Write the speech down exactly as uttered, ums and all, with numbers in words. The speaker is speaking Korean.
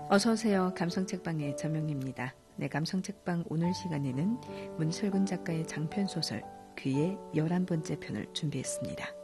어서오세요. 감성책방의 전명리입니다. 네, 감성책방 오늘 시간에는 문철근 작가의 장편소설 귀의 열한 번째 편을 준비했습니다.